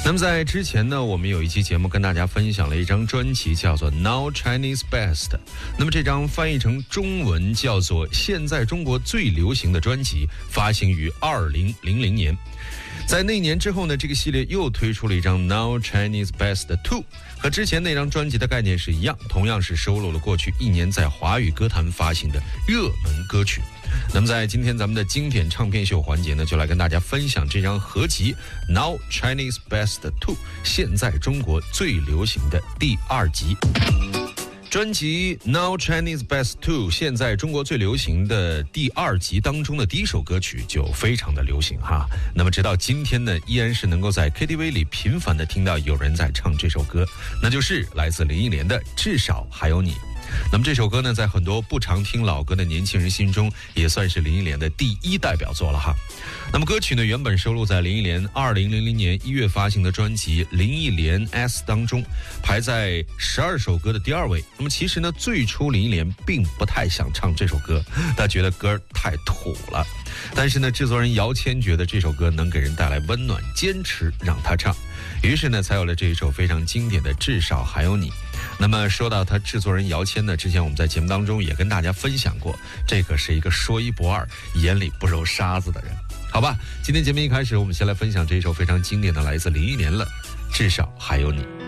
那么在之前呢，我们有一期节目跟大家分享了一张专辑，叫做 Now Chinese Best。那么这张翻译成中文叫做现在中国最流行的专辑，发行于2000年。在那年之后呢，这个系列又推出了一张 Now Chinese Best 2，和之前那张专辑的概念是一样，同样是收录了过去一年在华语歌坛发行的热门歌曲。那么在今天咱们的经典唱片秀环节呢，就来跟大家分享这张合集 Now Chinese Best 2，现在中国最流行的第2集。专辑 Now Chinese Best 2，现在中国最流行的第2集当中的第一首歌曲就非常的流行哈。那么直到今天呢，依然是能够在 KTV 里频繁的听到有人在唱这首歌，那就是来自林忆莲的《至少还有你》。那么这首歌呢，在很多不常听老歌的年轻人心中，也算是林忆莲的第一代表作了哈。那么歌曲呢，原本收录在林忆莲2000年1月发行的专辑《林忆莲 S》当中，排在12首歌的第2位。那么其实呢，最初林忆莲并不太想唱这首歌，她觉得歌太土了。但是呢，制作人姚谦觉得这首歌能给人带来温暖，坚持让她唱，于是呢，才有了这一首非常经典的《至少还有你》。那么说到他制作人姚谦呢，之前我们在节目当中也跟大家分享过，这可是一个说一不二，眼里不揉沙子的人。好吧，今天节目一开始，我们先来分享这一首非常经典的来自林忆莲了，《至少还有你》。